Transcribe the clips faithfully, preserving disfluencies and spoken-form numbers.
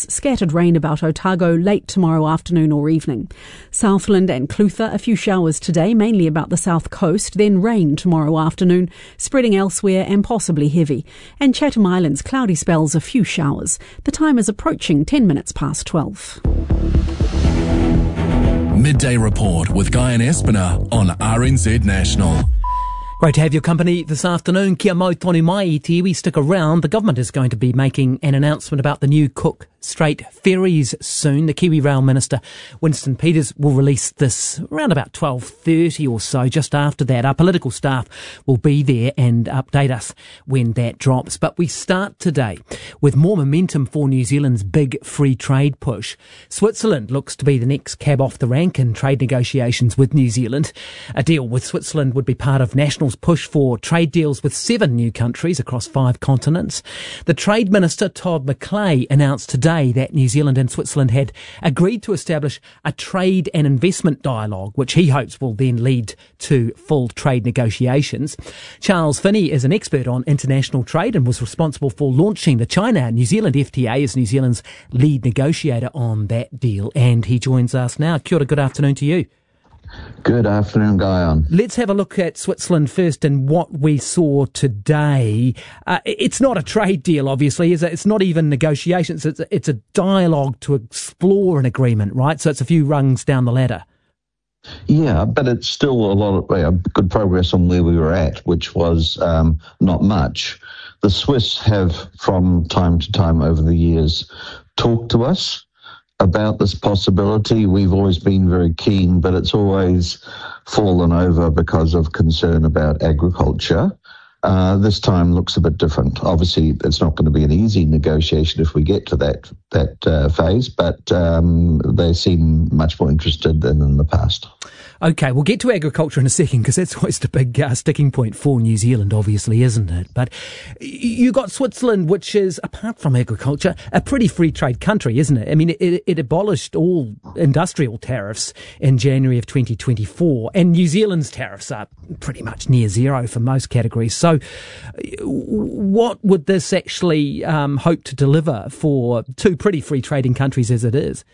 showers. Scattered rain about Otago late tomorrow afternoon or evening. Southland and Clutha, a few showers today, mainly about the south coast, then rain tomorrow afternoon, spreading elsewhere and possibly heavy. And Chatham Islands, cloudy spells, a few showers. The time is approaching ten minutes past twelve. Midday Report with Guy and Espiner on R N Z National. Great to have your company this afternoon. Kia mau tonu mai I te iwi. Stick around. The government is going to be making an announcement about the new Cook Strait ferries soon. The Kiwi Rail Minister, Winston Peters, will release this around about twelve thirty or so. Just after that, our political staff will be there and update us when that drops. But we start today with more momentum for New Zealand's big free trade push. Switzerland looks to be the next cab off the rank in trade negotiations with New Zealand. A deal with Switzerland would be part of National's push for trade deals with seven new countries across five continents. The Trade Minister, Todd McClay, announced today that New Zealand and Switzerland had agreed to establish a trade and investment dialogue, which he hopes will then lead to full trade negotiations. Charles Finney is an expert on international trade and was responsible for launching the China-New Zealand F T A as New Zealand's lead negotiator on that deal. And he joins us now. Kia ora, good afternoon to you. Good afternoon, Guyon. Let's have a look at Switzerland first and what we saw today. Uh, it's not a trade deal, obviously, is it? It's not even negotiations. It's a, it's a dialogue to explore an agreement, right? So it's a few rungs down the ladder. Yeah, but it's still a lot of uh, good progress on where we were at, which was um, not much. The Swiss have, from time to time over the years, talked to us about this possibility. We've always been very keen, but it's always fallen over because of concern about agriculture. Uh, this time looks a bit different. Obviously, it's not going to be an easy negotiation if we get to that that uh, phase, but um, they seem much more interested than in the past. Okay, we'll get to agriculture in a second because that's always the big uh, sticking point for New Zealand, obviously, isn't it? But you got Switzerland, which is, apart from agriculture, a pretty free trade country, isn't it? I mean, it, it abolished all industrial tariffs in January of twenty twenty-four, and New Zealand's tariffs are pretty much near zero for most categories. So what would this actually um, hope to deliver for two pretty free trading countries as it is?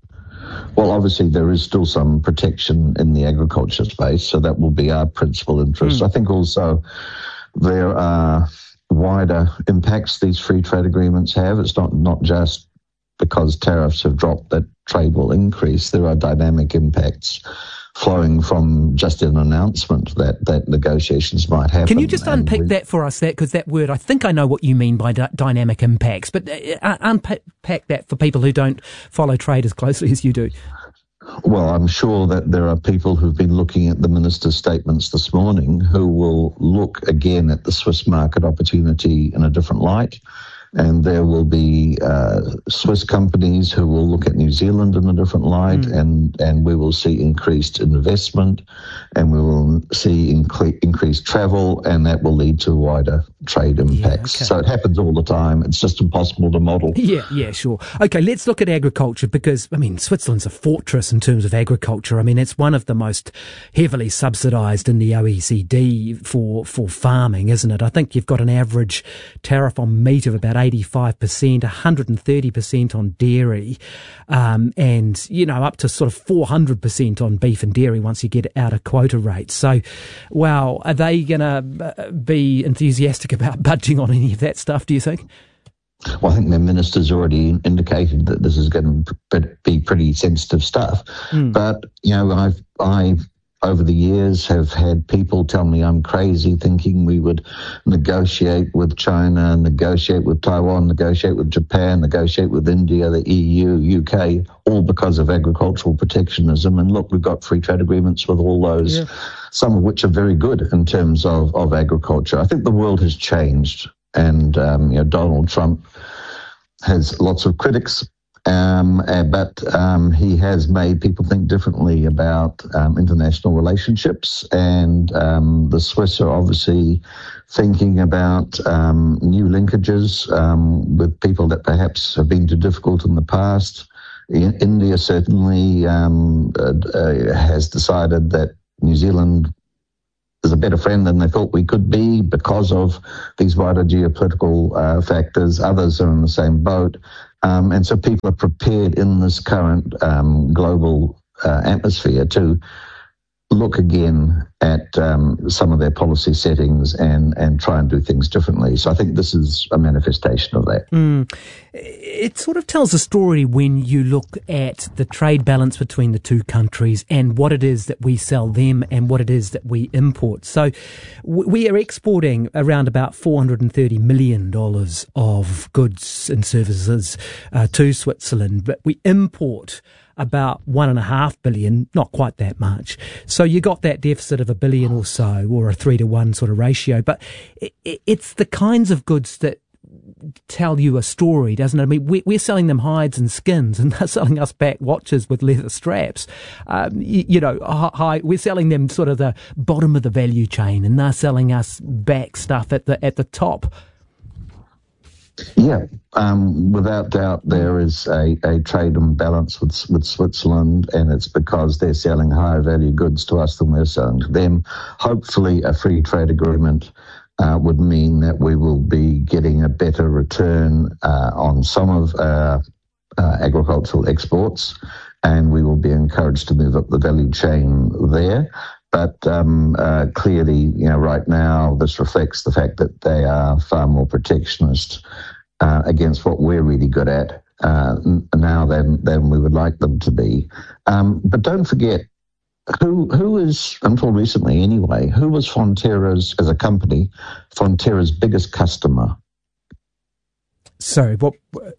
Well, obviously, there is still some protection in the agriculture space, so that will be our principal interest. Mm. I think also there are wider impacts these free trade agreements have. It's not, not just because tariffs have dropped that trade will increase. There are dynamic impacts flowing from just an announcement that, that negotiations might happen. Can you just unpick we, that for us, that because that word, I think I know what you mean by d- dynamic impacts, but uh, unpack that for people who don't follow trade as closely as you do. Well, I'm sure that there are people who've been looking at the minister's statements this morning who will look again at the Swiss market opportunity in a different light. And there will be uh, Swiss companies who will look at New Zealand in a different light, mm. and, and we will see increased investment, and we will see inc- increased travel, and that will lead to wider trade impacts. Yeah, okay. So it happens all the time. It's just impossible to model. Yeah, yeah, sure. Okay, let's look at agriculture because, I mean, Switzerland's a fortress in terms of agriculture. I mean, it's one of the most heavily subsidised in the O E C D for, for farming, isn't it? I think you've got an average tariff on meat of about eighty-five percent, one hundred thirty percent on dairy, um, and, you know, up to sort of four hundred percent on beef and dairy once you get out of quota rates. So, wow, are they going to be enthusiastic about budging on any of that stuff, do you think? Well, I think the minister's already indicated that this is going to be pretty sensitive stuff. Mm. But, you know, I've, I've, over the years have had people tell me I'm crazy thinking we would negotiate with China, negotiate with Taiwan, negotiate with Japan, negotiate with India, the E U, U K, all because of agricultural protectionism. And look, we've got free trade agreements with all those, yeah. some of which are very good in terms of, of agriculture. I think the world has changed, and um, you know, Donald Trump has lots of critics. Um, uh, but um, he has made people think differently about um, international relationships, and um, the Swiss are obviously thinking about um, new linkages um, with people that perhaps have been too difficult in the past. In, India certainly um, uh, uh, has decided that New Zealand is a better friend than they thought we could be because of these wider geopolitical uh, factors. Others are in the same boat. Um, and so people are prepared in this current um, global uh, atmosphere to look again at um, some of their policy settings and, and try and do things differently. So I think this is a manifestation of that. Mm. It sort of tells a story when you look at the trade balance between the two countries and what it is that we sell them and what it is that we import. So we are exporting around about four hundred thirty million dollars of goods and services uh, to Switzerland, but we import about one and a half billion, not quite that much. So you got that deficit of a billion or so, or a three to one sort of ratio. But it, it, it's the kinds of goods that tell you a story, doesn't it? I mean, we, we're selling them hides and skins, and they're selling us back watches with leather straps. Um, you, you know, hi, we're selling them sort of the bottom of the value chain, and they're selling us back stuff at the at the top. Yeah, um, without doubt, there is a, a trade imbalance with with Switzerland, and it's because they're selling higher value goods to us than we're selling to them. Hopefully, a free trade agreement uh, would mean that we will be getting a better return uh, on some of our uh, agricultural exports, and we will be encouraged to move up the value chain there. But um, uh, clearly, you know, right now, this reflects the fact that they are far more protectionist uh, against what we're really good at uh, now than than we would like them to be. Um, but don't forget, who who is, until recently anyway, who was Fonterra's, as a company, Fonterra's biggest customer? Sorry, what?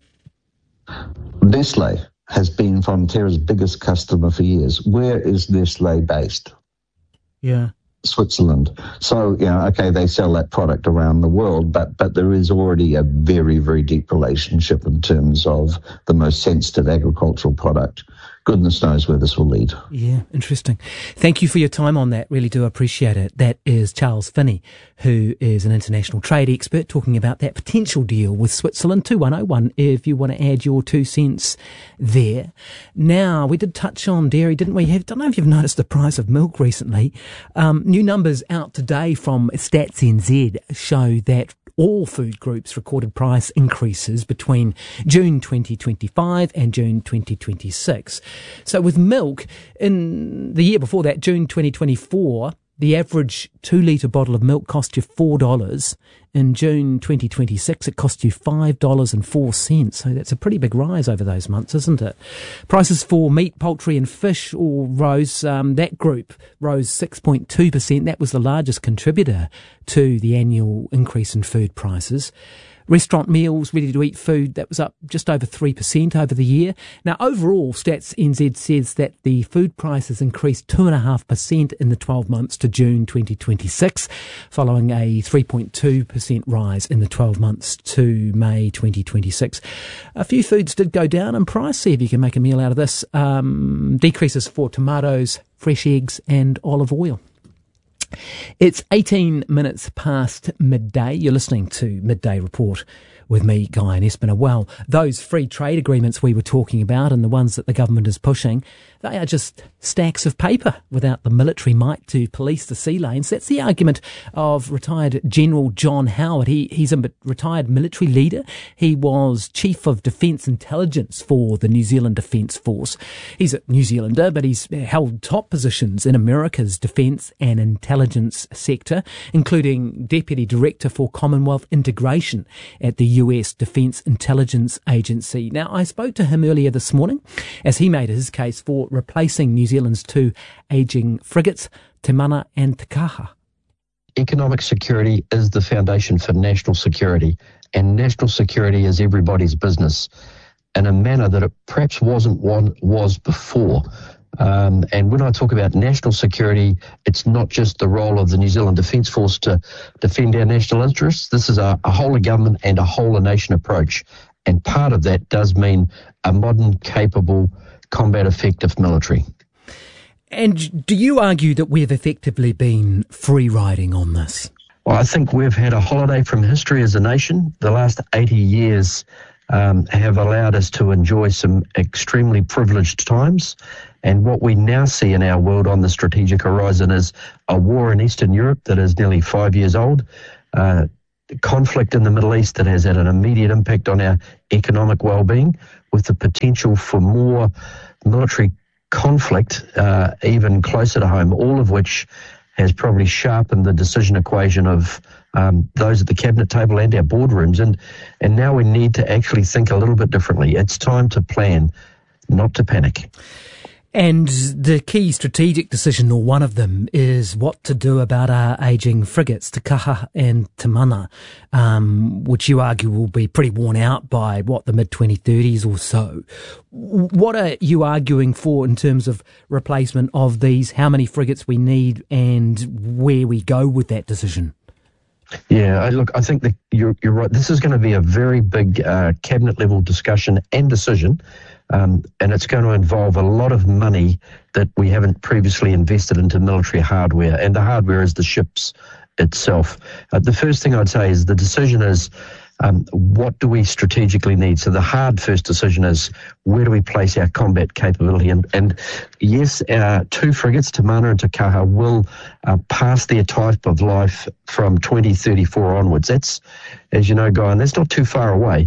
Nestle has been Fonterra's biggest customer for years. Where is Nestle based? Yeah. Switzerland. So, you know, okay, they sell that product around the world, but but there is already a very, very deep relationship in terms of the most sensitive agricultural product. Goodness knows where this will lead. Yeah, interesting. Thank you for your time on that. Really do appreciate it. That is Charles Finney, who is an international trade expert, talking about that potential deal with Switzerland. two one oh one if you want to add your two cents there. Now, we did touch on dairy, didn't we? I don't know if you've noticed the price of milk recently. Um, new numbers out today from Stats N Z show that all food groups recorded price increases between June twenty twenty-five and June twenty twenty-six. So with milk, in the year before that, June twenty twenty-four, the average two litre bottle of milk cost you four dollars. In June twenty twenty-six, it cost you five dollars and four cents. So that's a pretty big rise over those months, isn't it? Prices for meat, poultry and fish all rose. Um, that group rose six point two percent. That was the largest contributor to the annual increase in food prices. Restaurant meals, ready-to-eat food, that was up just over three percent over the year. Now, overall, Stats N Z says that the food prices increased two point five percent in the twelve months to June twenty twenty-six, following a three point two percent rise in the twelve months to May twenty twenty-six. A few foods did go down in price. See if you can make a meal out of this. Um, decreases for tomatoes, fresh eggs and olive oil. It's eighteen minutes past midday. You're listening to Midday Report with me, Guy and Espiner. Well, those free trade agreements we were talking about and the ones that the government is pushing, they are just stacks of paper without the military might to police the sea lanes. That's the argument of retired General John Howard. He, he's a retired military leader. He was Chief of Defence Intelligence for the New Zealand Defence Force. He's a New Zealander, but he's held top positions in America's defence and intelligence sector, including Deputy Director for Commonwealth Integration at the U S Defence Intelligence Agency. Now, I spoke to him earlier this morning as he made his case for replacing New Zealand's two ageing frigates, Te Mana and Te Kaha. Economic security is the foundation for national security, and national security is everybody's business in a manner that it perhaps wasn't one was before. Um, and when I talk about national security, it's not just the role of the New Zealand Defence Force to defend our national interests. This is a, a whole of government and a whole of nation approach. And part of that does mean a modern, capable, combat effective military. And do you argue that we've effectively been free riding on this? Well, I think we've had a holiday from history as a nation. The last eighty years um, have allowed us to enjoy some extremely privileged times. And what we now see in our world on the strategic horizon is a war in Eastern Europe that is nearly five years old, uh, conflict in the Middle East that has had an immediate impact on our economic well-being, with the potential for more military conflict uh, even closer to home, all of which has probably sharpened the decision equation of um, those at the cabinet table and our boardrooms. And, and now we need to actually think a little bit differently. It's time to plan, not to panic. And the key strategic decision, or one of them, is what to do about our ageing frigates, Te Kaha and Te Mana, um, which you argue will be pretty worn out by, what, the mid twenty thirties or so. What are you arguing for in terms of replacement of these, how many frigates we need, and where we go with that decision? Yeah, I, look, I think that you're, you're right. This is going to be a very big uh, cabinet-level discussion and decision. Um, and it's going to involve a lot of money that we haven't previously invested into military hardware, and the hardware is the ships itself. Uh, the first thing I'd say is the decision is, um, what do we strategically need? So the hard first decision is, where do we place our combat capability? And, and yes, our two frigates, Te Mana and Te Kaha, will uh, pass their type of life from twenty thirty-four onwards. That's, as you know, Guy, and that's not too far away.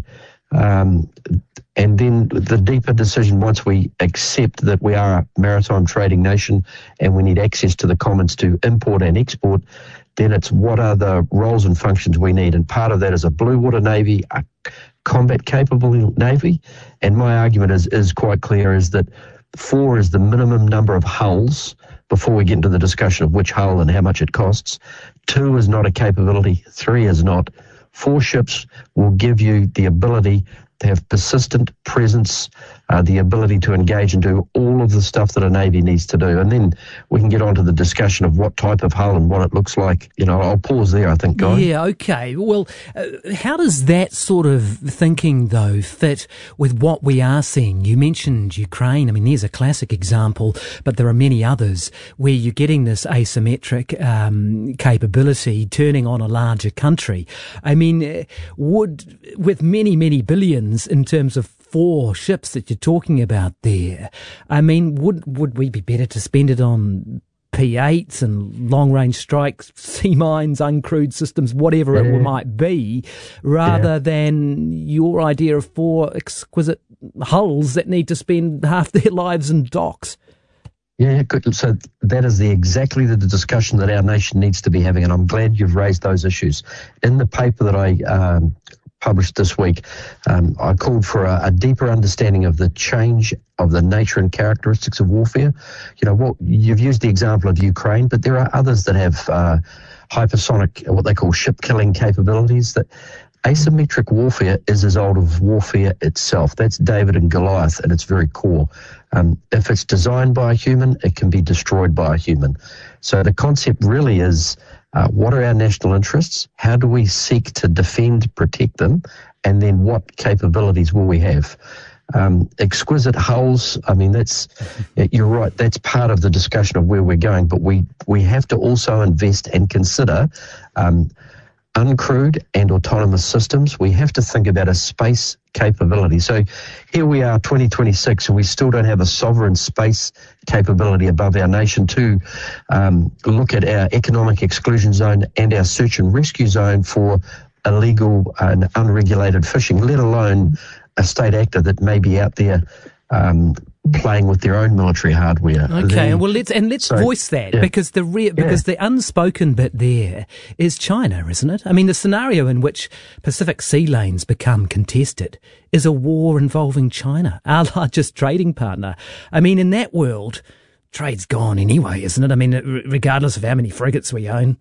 Um, and then the deeper decision, once we accept that we are a maritime trading nation and we need access to the commons to import and export, then it's what are the roles and functions we need. And part of that is a blue water navy, a combat capable navy. And my argument is, is quite clear, is that four is the minimum number of hulls before we get into the discussion of which hull and how much it costs. Two is not a capability. Three is not. Four ships will give you the ability to have persistent presence, uh, the ability to engage and do all of the stuff that a Navy needs to do. And then we can get on to the discussion of what type of hull and what it looks like. You know, I'll pause there, I think, Guy. Yeah, okay. Well, uh, how does that sort of thinking, though, fit with what we are seeing? You mentioned Ukraine. I mean, there's a classic example, but there are many others where you're getting this asymmetric um, capability turning on a larger country. I mean, would, with many, many billions in terms of four ships that you're talking about there, I mean, would would we be better to spend it on P eights and long-range strikes, sea mines, uncrewed systems, whatever yeah. it might be, rather yeah. than your idea of four exquisite hulls that need to spend half their lives in docks? Yeah, good. So that is the exactly the discussion that our nation needs to be having, and I'm glad you've raised those issues. In the paper that I um, published this week, um, I called for a, a deeper understanding of the change of the nature and characteristics of warfare. You know, what you've used the example of Ukraine, but there are others that have uh, hypersonic, what they call ship-killing capabilities. That asymmetric warfare is as old as warfare itself. That's David and Goliath at its very core. Um, if it's designed by a human, it can be destroyed by a human. So the concept really is, Uh, what are our national interests? How do we seek to defend, protect them? And then what capabilities will we have? Um, exquisite hulls, I mean, that's, you're right, that's part of the discussion of where we're going, but we, we have to also invest and consider um, uncrewed and autonomous systems. We have to think about a space capability. So here we are, twenty twenty-six, and we still don't have a sovereign space capability above our nation to um, look at our economic exclusion zone and our search and rescue zone for illegal and unregulated fishing, let alone a state actor that may be out there um, playing with their own military hardware. Okay, the, well let's and let's so, voice that yeah. because the re- because yeah. the unspoken bit there is China, isn't it? I mean, the scenario in which Pacific sea lanes become contested is a war involving China, our largest trading partner. I mean, in that world, trade's gone anyway, isn't it? I mean, regardless of how many frigates we own.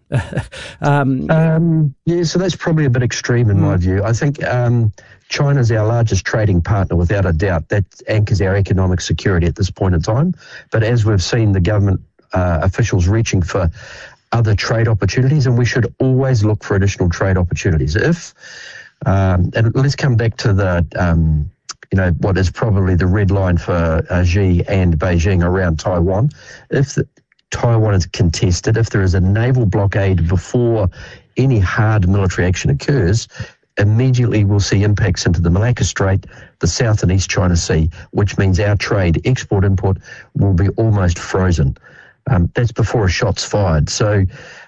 um, um, yeah, so that's probably a bit extreme in mm. my view. I think um, China's our largest trading partner, without a doubt. That anchors our economic security at this point in time. But as we've seen the government uh, officials reaching for other trade opportunities, and we should always look for additional trade opportunities. If, um, and let's come back to the... Um, you know, what is probably the red line for uh, Xi and Beijing around Taiwan. If the, Taiwan is contested, if there is a naval blockade before any hard military action occurs, immediately we'll see impacts into the Malacca Strait, the South and East China Sea, which means our trade, export-import, will be almost frozen. Um, that's before a shot's fired. So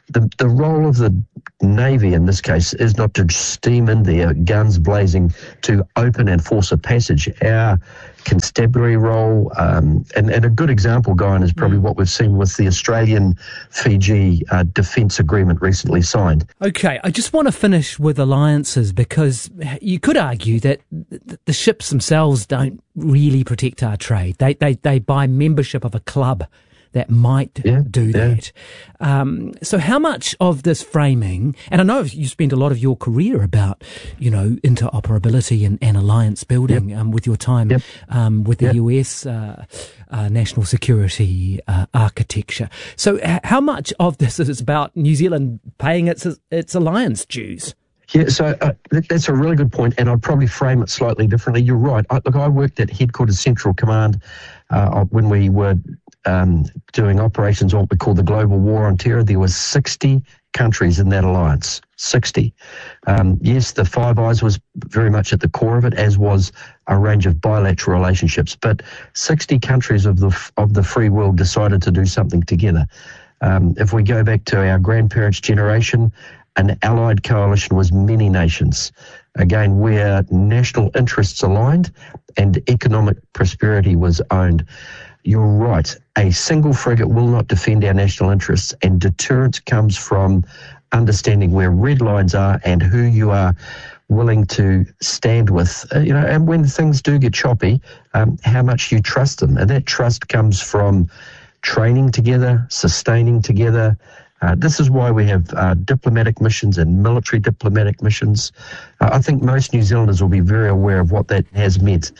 the, the role of the Navy in this case is not to steam in there, guns blazing, to open and force a passage. Our constabulary role, um, and, and a good example, Guyan, is probably mm. what we've seen with the Australian-Fiji uh, defence agreement recently signed. Okay, I just want to finish with alliances, because you could argue that the ships themselves don't really protect our trade. They they, they buy membership of a club that might yeah, do yeah. that. Um, so how much of this framing, and I know you spent a lot of your career about, you know, interoperability and, and alliance building yep. um, with your time yep. um, with the yep. U S uh, uh, national security uh, architecture. So h- how much of this is about New Zealand paying its its alliance dues? Yeah, so uh, that's a really good point, and I'd probably frame it slightly differently. You're right. I, look, I worked at Headquarters Central Command uh, when we were um, doing operations, what we call the Global War on Terror. There were sixty countries in that alliance, sixty. Um, yes, the Five Eyes was very much at the core of it, as was a range of bilateral relationships, but sixty countries of the of the free world decided to do something together. Um, if we go back to our grandparents' generation, an allied coalition was many nations, again, where national interests aligned and economic prosperity was owned. You're right, a single frigate will not defend our national interests, and deterrence comes from understanding where red lines are and who you are willing to stand with, uh, you know, and when things do get choppy, um, how much you trust them. And that trust comes from training together, sustaining together. Uh, this is why we have uh, diplomatic missions and military diplomatic missions. Uh, I think most New Zealanders will be very aware of what that has meant.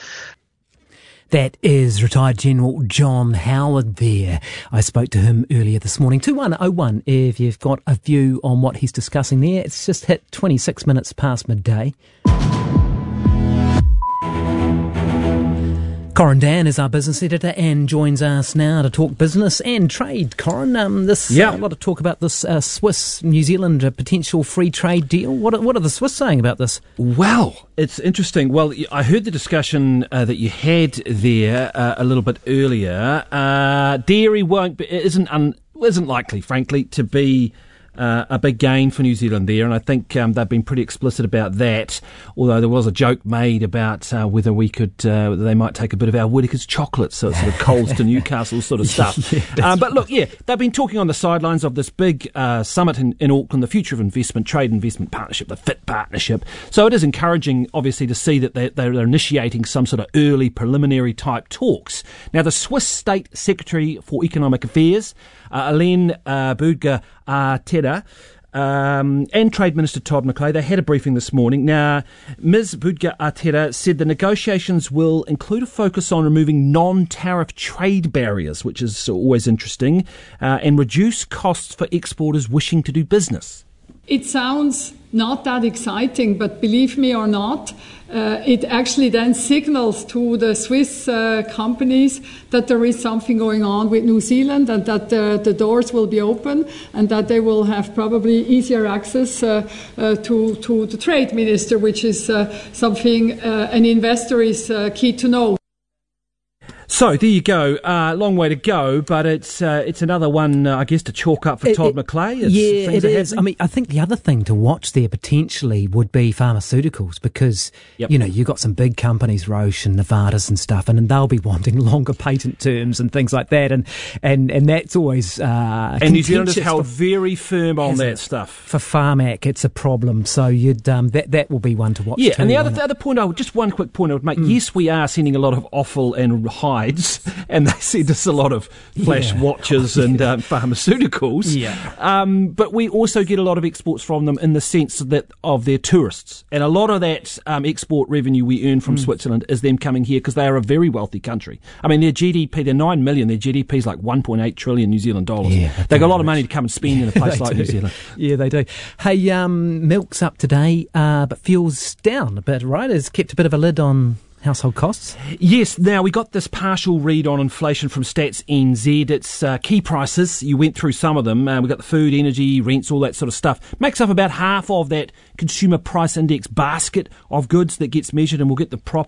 That is retired General John Howard there. I spoke to him earlier this morning. two one oh one if you've got a view on what he's discussing there. It's just hit twenty-six minutes past midday. Corin Dan is our business editor and joins us now to talk business and trade. Corin, um, this yeah. uh, a lot of talk about this uh, Swiss-New Zealand uh, potential free trade deal. What are, what are the Swiss saying about this? Well, it's interesting. Well, I heard the discussion uh, that you had there uh, a little bit earlier. Uh, dairy won't be, isn't un, isn't likely, frankly, to be Uh, a big gain for New Zealand there, and I think um, they've been pretty explicit about that, although there was a joke made about uh, whether we could, uh, they might take a bit of our Whittaker's chocolate, so it's sort of Coles to Newcastle sort of stuff. yeah, um, but look, yeah, they've been talking on the sidelines of this big uh, summit in, in Auckland, the Future of Investment, Trade Investment Partnership, the FIT Partnership. So it is encouraging, obviously, to see that they, they're initiating some sort of early preliminary type talks. Now, the Swiss State Secretary for Economic Affairs, uh, Alain uh, Boudga-Arteta, Um, and Trade Minister Todd McClay, they had a briefing this morning. Now, Miz Boudga-Arteta said the negotiations will include a focus on removing non-tariff trade barriers, which is always interesting, uh, and reduce costs for exporters wishing to do business. It sounds not that exciting, but believe me or not, uh, it actually then signals to the Swiss uh, companies that there is something going on with New Zealand, and that uh, the doors will be open, and that they will have probably easier access uh, uh, to, to the trade minister, which is uh, something uh, an investor is uh, key to know. So there you go. Uh, long way to go, but it's uh, it's another one, uh, I guess, to chalk up for it, Todd it, McClay. It's yeah, it is. happening. I mean, I think the other thing to watch there potentially would be pharmaceuticals, because yep. you know you've got some big companies, Roche and Novartis and stuff, and, and they'll be wanting longer patent terms and things like that, and and, and that's always uh, and New Zealand has held for, very firm on that it? stuff. For Pharmac, it's a problem. So you'd um, that that will be one to watch. Yeah, too, and the other it? the other point, I would just one quick point I would make. Mm. Yes, we are sending a lot of offal and hides. And they send us a lot of flash yeah. watches and uh, pharmaceuticals. Yeah. Um, but we also get a lot of exports from them in the sense that of their tourists. And a lot of that um, export revenue we earn from mm. Switzerland is them coming here because they are a very wealthy country. I mean, their G D P, they're nine million, their G D P is like one point eight trillion New Zealand dollars. Yeah, They've got a lot of money to come and spend in a place like do. New Zealand. Yeah, they do. Hey, um, milk's up today, uh, but fuel's down a bit, right? It's kept a bit of a lid on household costs? Yes. Now, we got this partial read on inflation from Stats N Z. It's uh, key prices. You went through some of them. Uh, we got the food, energy, rents, all that sort of stuff. Makes up about half of that consumer price index basket of goods that gets measured, and we'll get the proper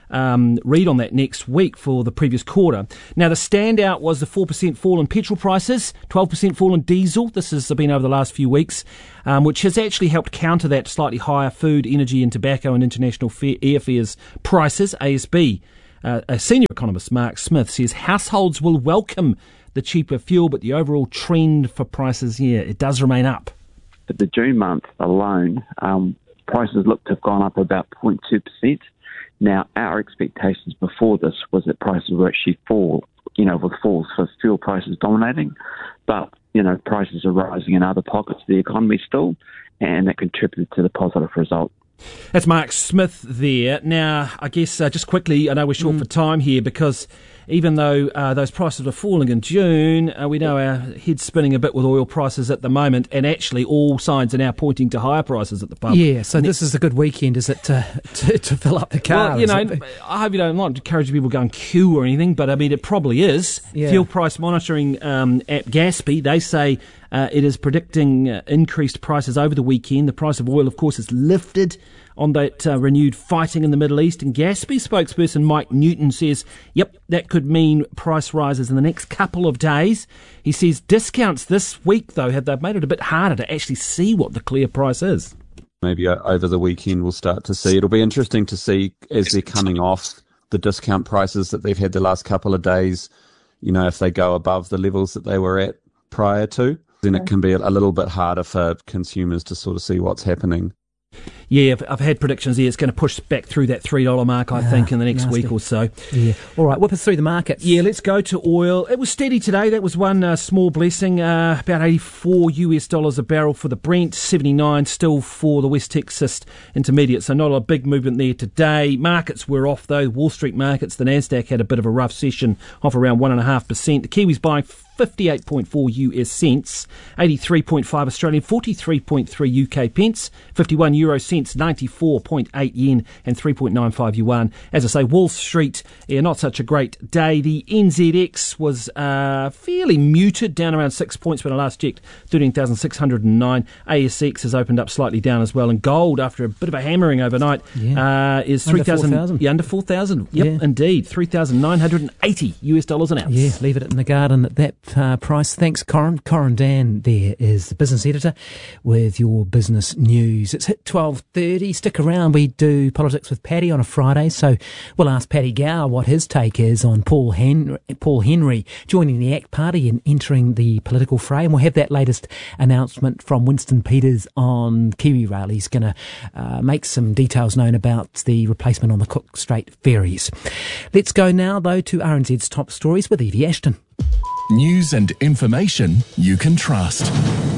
um, read on that next week for the previous quarter. Now, the standout was the four percent fall in petrol prices, twelve percent fall in diesel. This has been over the last few weeks, um, which has actually helped counter that slightly higher food, energy and tobacco and international fa- airfares prices. A S B, uh, a senior economist, Mark Smith, says households will welcome the cheaper fuel, but the overall trend for prices here, it does remain up. For the June month alone, um, prices look to have gone up about zero point two percent. Now, our expectations before this was that prices would actually fall, you know, with falls for fuel prices dominating. But, you know, prices are rising in other pockets of the economy still, and that contributed to the positive result. That's Mark Smith there. Now, I guess uh, just quickly, I know we're short mm. for time here because even though uh, those prices are falling in June, uh, we know our head's spinning a bit with oil prices at the moment, and actually all signs are now pointing to higher prices at the pump. Yeah, so this is a good weekend, is it, to, to, to fill up the car? Well, you know, it? I hope you don't like encourage people to go and queue or anything, but I mean, it probably is. Yeah. Fuel price monitoring um, app Gaspy, they say uh, it is predicting uh, increased prices over the weekend. The price of oil, of course, is lifted on that uh, renewed fighting in the Middle East. And Gaspy spokesperson Mike Newton says, yep, that could mean price rises in the next couple of days. He says discounts this week, though, have they've made it a bit harder to actually see what the clear price is. Maybe over the weekend we'll start to see. It'll be interesting to see as they're coming off the discount prices that they've had the last couple of days, you know, if they go above the levels that they were at prior to, then it can be a little bit harder for consumers to sort of see what's happening. Yeah, I've, I've had predictions here. It's going to push back through that three dollars mark, I ah, think, in the next nasty. week or so. Yeah. All right, whip us through the markets. Yeah, let's go to oil. It was steady today. That was one uh, small blessing, uh, about eighty-four US dollars a barrel for the Brent, seventy-nine still for the West Texas Intermediate. So not a big movement there today. Markets were off, though. Wall Street markets, the Nasdaq had a bit of a rough session, off around one point five percent. The Kiwis buying fifty-eight point four US cents, eighty-three point five Australian, forty-three point three U K pence, fifty-one euro cents, ninety-four point eight yen, and three point nine five yuan. As I say, Wall Street, yeah, not such a great day. The N Z X was uh, fairly muted, down around six points when I last checked, thirteen thousand six hundred nine. A S X has opened up slightly down as well, and gold, after a bit of a hammering overnight, yeah. uh, is three thousand. Yeah, under four thousand. Yep, yeah. Indeed, three thousand nine hundred eighty US dollars an ounce. Yeah, leave it in the garden at that Uh, price. Thanks, Corin. Corin Dan there is the business editor with your business news. It's hit twelve thirty. Stick around. We do politics with Paddy on a Friday, so we'll ask Paddy Gower what his take is on Paul Henry, Paul Henry joining the ACT Party and entering the political fray, and we'll have that latest announcement from Winston Peters on KiwiRail. He's going to uh, make some details known about the replacement on the Cook Strait ferries. Let's go now, though, to R N Z's top stories with Evie Ashton. News and information you can trust.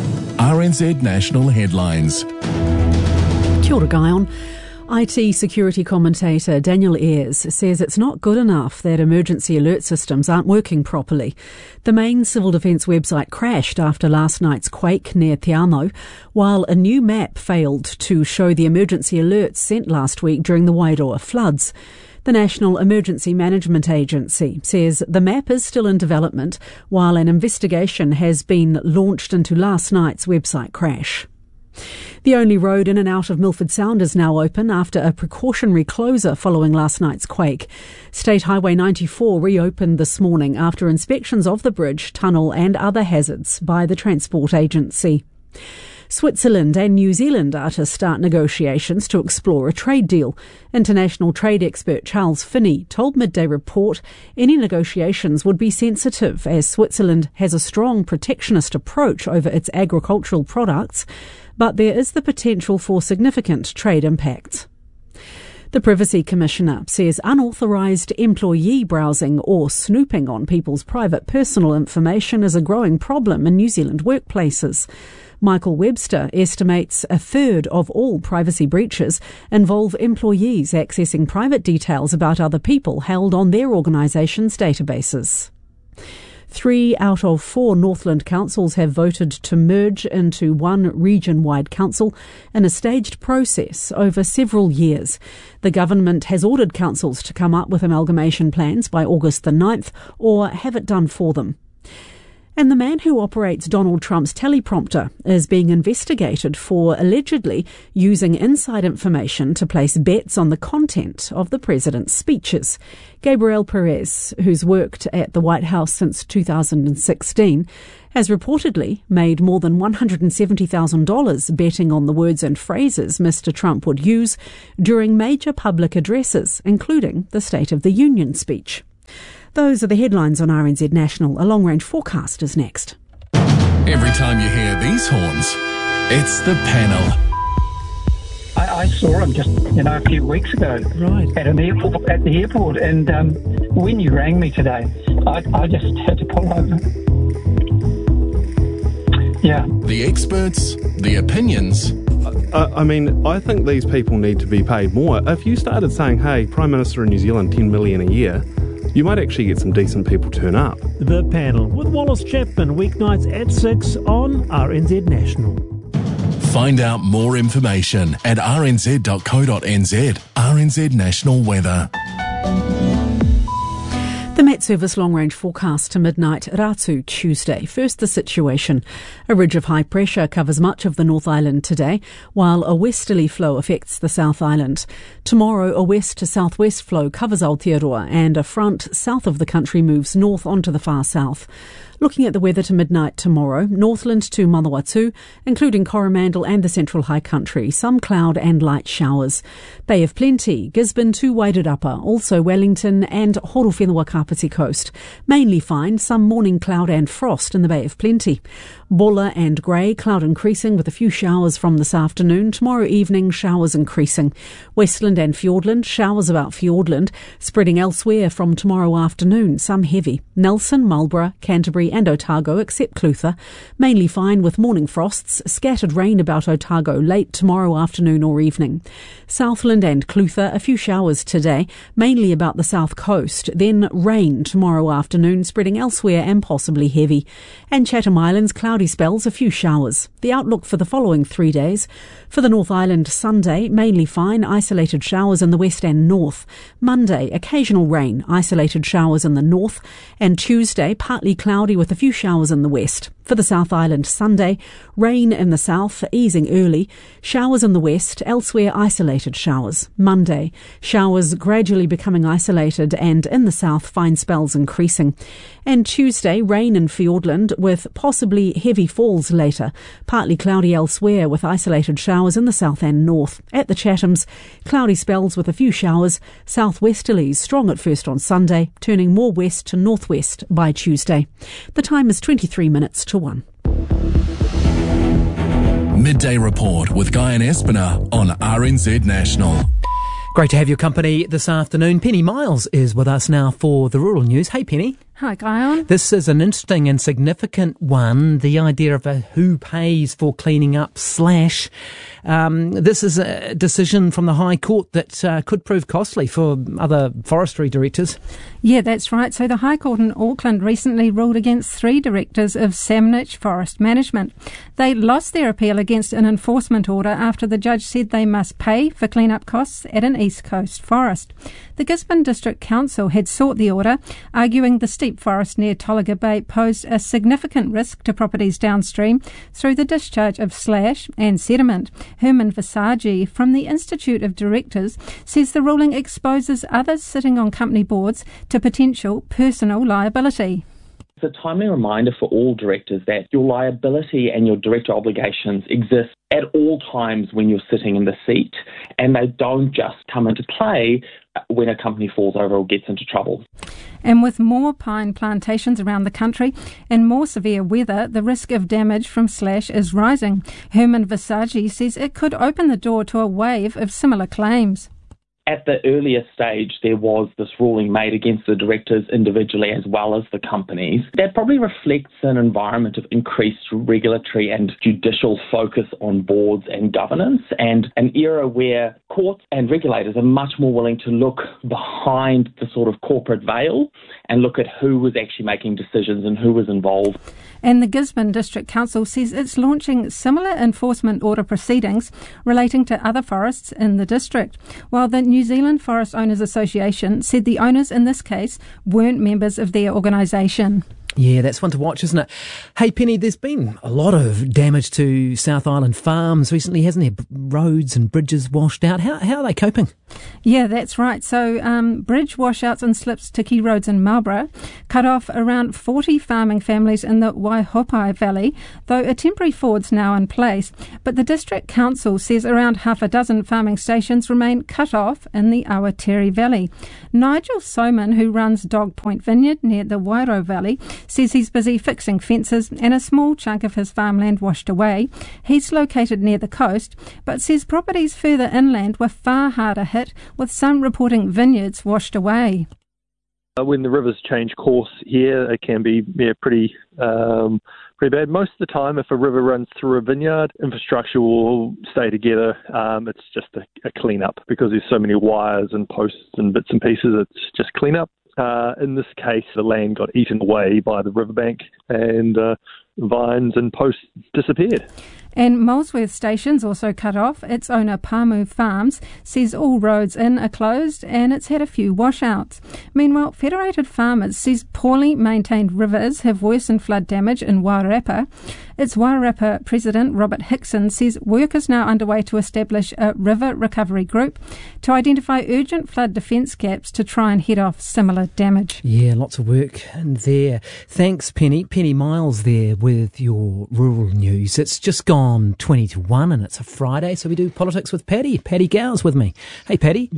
R N Z National Headlines. Kia ora, Guyon. I T security commentator Daniel Ayres says it's not good enough that emergency alert systems aren't working properly. The main civil defence website crashed after last night's quake near Te Anau, while a new map failed to show the emergency alerts sent last week during the Wairoa floods. The National Emergency Management Agency says the map is still in development, while an investigation has been launched into last night's website crash. The only road in and out of Milford Sound is now open after a precautionary closure following last night's quake. State Highway ninety-four reopened this morning after inspections of the bridge, tunnel and other hazards by the Transport Agency. Switzerland and New Zealand are to start negotiations to explore a trade deal. International trade expert Charles Finney told Midday Report any negotiations would be sensitive, as Switzerland has a strong protectionist approach over its agricultural products, but there is the potential for significant trade impacts. The Privacy Commissioner says unauthorised employee browsing or snooping on people's private personal information is a growing problem in New Zealand workplaces. Michael Webster estimates a third of all privacy breaches involve employees accessing private details about other people held on their organisation's databases. Three out of four Northland councils have voted to merge into one region-wide council in a staged process over several years. The government has ordered councils to come up with amalgamation plans by August the ninth or have it done for them. And the man who operates Donald Trump's teleprompter is being investigated for allegedly using inside information to place bets on the content of the president's speeches. Gabriel Perez, who's worked at the White House since two thousand sixteen, has reportedly made more than one hundred seventy thousand dollars betting on the words and phrases Mister Trump would use during major public addresses, including the State of the Union speech. Those are the headlines on R N Z National. A long-range forecast is next. Every time you hear these horns, it's the panel. I, I saw him just, you know, a few weeks ago Right. at an airport, at the airport, and um, when you rang me today, I, I just had to pull over. Yeah. The experts, the opinions. Uh, I mean, I think these people need to be paid more. If you started saying, hey, Prime Minister in New Zealand, ten million a year, you might actually get some decent people turn up. The Panel with Wallace Chapman, weeknights at six on R N Z National. Find out more information at r n z dot co dot n z. R N Z National Weather. The Met Service long-range forecast to midnight, Ratu, Tuesday. First, the situation. A ridge of high pressure covers much of the North Island today, while a westerly flow affects the South Island. Tomorrow, a west to southwest flow covers Aotearoa, and a front south of the country moves north onto the far south. Looking at the weather to midnight tomorrow, Northland to Manawatu, including Coromandel and the Central High Country, some cloud and light showers. Bay of Plenty, Gisborne to Wairarapa, also Wellington and Horowhenua Kapiti Coast. Mainly fine, some morning cloud and frost in the Bay of Plenty. Bulla and Grey, cloud increasing with a few showers from this afternoon. Tomorrow evening, showers increasing. Westland and Fiordland, showers about Fiordland, spreading elsewhere from tomorrow afternoon, some heavy. Nelson, Marlborough, Canterbury and Otago, except Clutha, mainly fine with morning frosts, scattered rain about Otago late tomorrow afternoon or evening. Southland and Clutha, a few showers today, mainly about the south coast, then rain tomorrow afternoon, spreading elsewhere and possibly heavy. And Chatham Islands, cloudy spells, a few showers. The outlook for the following three days. For the North Island, Sunday, mainly fine, isolated showers in the west and north. Monday, occasional rain, isolated showers in the north. And Tuesday, partly cloudy with a few showers in the west. For the South Island, Sunday, rain in the south, easing early, showers in the west, elsewhere isolated showers. Monday, showers gradually becoming isolated and in the south, fine spells increasing. And Tuesday, rain in Fiordland with possibly heavy falls later, partly cloudy elsewhere with isolated showers in the south and north. At the Chathams, cloudy spells with a few showers, southwesterlies strong at first on Sunday, turning more west to northwest by Tuesday. The time is twenty-three minutes to one. Midday Report with Guy and Espiner on R N Z National. Great to have your company this afternoon. Penny Miles is with us now for the rural news. Hey, Penny. Hi, Guyon. This is an interesting and significant one, the idea of a who pays for cleaning up slash. Um, this is a decision from the High Court that uh, could prove costly for other forestry directors. Yeah, that's right. So the High Court in Auckland recently ruled against three directors of Samnich Forest Management. They lost their appeal against an enforcement order after the judge said they must pay for clean-up costs at an East Coast forest. The Gisborne District Council had sought the order, arguing the steep forest near Tolaga Bay posed a significant risk to properties downstream through the discharge of slash and sediment. Herman Visagi from the Institute of Directors says the ruling exposes others sitting on company boards to potential personal liability. It's a timely reminder for all directors that your liability and your director obligations exist at all times when you're sitting in the seat, and they don't just come into play when a company falls over or gets into trouble. And with more pine plantations around the country and more severe weather, the risk of damage from slash is rising. Herman Visagi says it could open the door to a wave of similar claims. At the earlier stage, there was this ruling made against the directors individually as well as the companies. That probably reflects an environment of increased regulatory and judicial focus on boards and governance, and an era where courts and regulators are much more willing to look behind the sort of corporate veil and look at who was actually making decisions and who was involved. And the Gisborne District Council says it's launching similar enforcement order proceedings relating to other forests in the district, while the New Zealand Forest Owners Association said the owners in this case weren't members of their organisation. Yeah, that's one to watch, isn't it? Hey, Penny, there's been a lot of damage to South Island farms recently, hasn't there? Roads and bridges washed out. How, how are they coping? Yeah, that's right. So um, bridge washouts and slips to key roads in Marlborough cut off around forty farming families in the Waihopai Valley, though a temporary ford's now in place. But the District Council says around half a dozen farming stations remain cut off in the Awatiri Valley. Nigel Soman, who runs Dog Point Vineyard near the Wairo Valley, says he's busy fixing fences and a small chunk of his farmland washed away. He's located near the coast, but says properties further inland were far harder hit, with some reporting vineyards washed away. When the rivers change course here, it can be yeah, pretty um, pretty bad. Most of the time, if a river runs through a vineyard, infrastructure will stay together. Um, it's just a, a clean-up because there's so many wires and posts and bits and pieces. It's just clean-up. Uh, in this case, the land got eaten away by the riverbank and uh, vines and posts disappeared. And Molesworth Station's also cut off. Its owner, Pamu Farms, says all roads in are closed and it's had a few washouts. Meanwhile, Federated Farmers says poorly maintained rivers have worsened flood damage in Wairarapa. Its Wairarapa President, Robert Hickson, says work is now underway to establish a river recovery group to identify urgent flood defence gaps to try and head off similar damage. Yeah, lots of work in there. Thanks, Penny. Penny Miles there with your rural news. It's just gone twenty to one and it's a Friday, so we do politics with Paddy. Paddy Gow's with me. Hey, Paddy.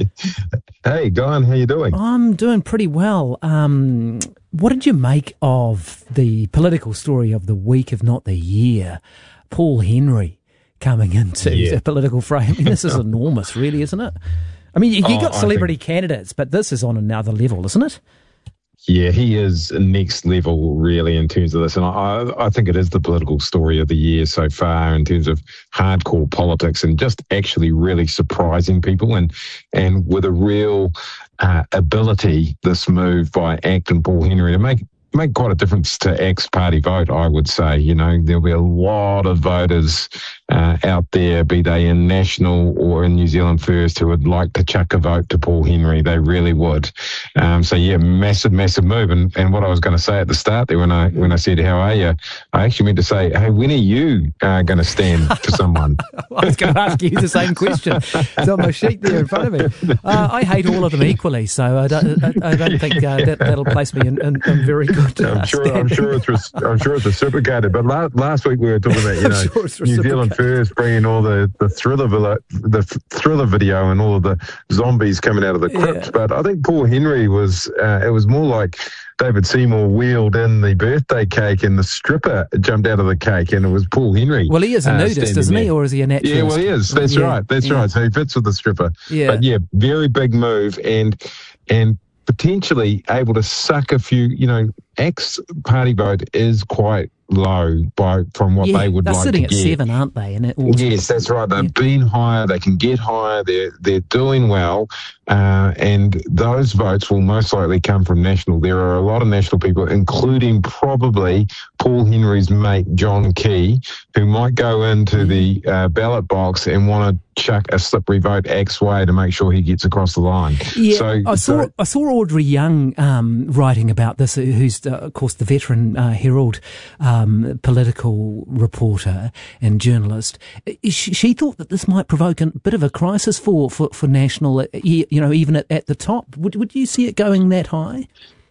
Hey, Guyan, how you doing? I'm doing pretty well. Um, what did you make of the political story of the week, if not the year? Paul Henry coming into yeah. the political frame. I mean, this is enormous, really, isn't it? I mean, you, you oh, got celebrity think... candidates, but this is on another level, isn't it? Yeah, he is next level, really, in terms of this. And I, I think it is the political story of the year so far in terms of hardcore politics and just actually really surprising people and, and with a real uh, ability, this move by ACT and Paul Henry to make make quite a difference to ACT's party vote, I would say. You know, there'll be a lot of voters uh, out there, be they in National or in New Zealand First, who would like to chuck a vote to Paul Henry. They really would. Um, so, yeah, massive, massive move. And, and what I was going to say at the start there when I when I said, how are you? I actually meant to say, hey, when are you uh, going to stand for someone? I was going to ask you the same question. It's on my sheet there in front of me. Uh, I hate all of them equally, so I don't, I, I don't think uh, that, that'll place me in, in, in very good I'm sure. I'm sure it's. I'm sure it's reciprocated. But last, last week we were talking about, you know, sure New Zealand First bringing all the the thriller the thriller video and all of the zombies coming out of the crypt. Yeah. But I think Paul Henry was. Uh, it was more like David Seymour wheeled in the birthday cake and the stripper jumped out of the cake, and it was Paul Henry. Well, he is a nudist, uh, isn't he, or is he a naturalist? Yeah, well, he is. That's yeah. right. That's yeah. right. So he fits with the stripper. Yeah. But yeah, very big move, and and. potentially able to suck a few, you know, ex-party vote is quite low by from what yeah, they would like to get. They're sitting at seven, aren't they? And it also, yes, that's right. They've yeah. been higher. They can get higher. They're they're doing well, uh, and those votes will most likely come from National. There are a lot of National people, including probably Paul Henry's mate John Key, who might go into the uh, ballot box and want to chuck a slippery vote X way to make sure he gets across the line. Yeah, so, I saw so, I saw Audrey Young um, writing about this, who's uh, of course the veteran uh, Herald um, political reporter and journalist. She, she thought that this might provoke a bit of a crisis for for, for National, you know, even at, at the top. Would would you see it going that high?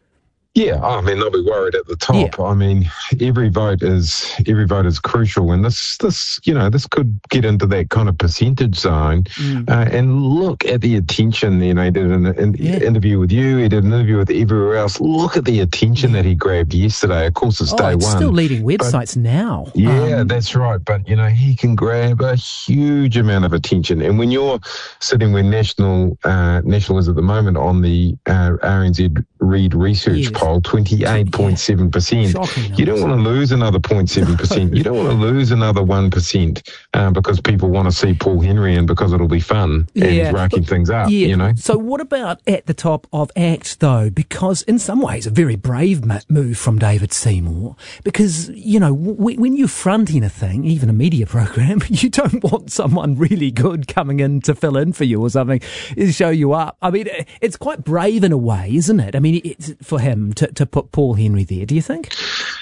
Yeah, I mean, they'll be worried at the top. Yeah. I mean, every vote is every vote is crucial, and this, this, you know, this could get into that kind of percentage zone. Mm. Uh, and look at the attention. You know, he did an, an yeah. interview with you. He did an interview with everywhere else. Look at the attention that he grabbed yesterday. Of course, it's oh, day it's one. Still leading websites but, now. Yeah, um, that's right. But you know, he can grab a huge amount of attention. And when you're sitting where National uh, National is at the moment on the uh, R N Z Reid Research yes. poll, twenty-eight point seven percent. You don't want to lose another zero point seven percent. You don't want to lose another one percent uh, because people want to see Paul Henry and because it'll be fun and yeah. racking things up, yeah. you know. So what about at the top of ACT, though? Because in some ways a very brave move from David Seymour, because, you know, w- when you're fronting a thing, even a media program, you don't want someone really good coming in to fill in for you or something, show you up. I mean, it's quite brave in a way, isn't it? I mean, mean, it's for him to, to put Paul Henry there, do you think?